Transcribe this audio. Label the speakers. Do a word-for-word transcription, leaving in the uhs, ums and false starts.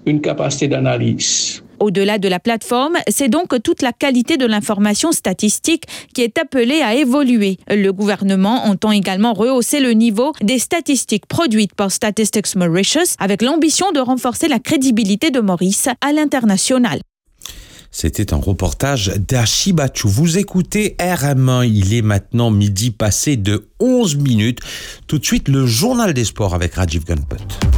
Speaker 1: une capacité d'analyse.
Speaker 2: Au-delà de la plateforme, c'est donc toute la qualité de l'information statistique qui est appelée à évoluer. Le gouvernement entend également rehausser le niveau des statistiques produites par Statistics Mauritius avec l'ambition de renforcer la crédibilité de Maurice à l'international.
Speaker 3: C'était un reportage d'Achibachou. Vous écoutez R M un, il est maintenant midi passé de onze minutes. Tout de suite, le journal des sports avec Rajiv Ganpat.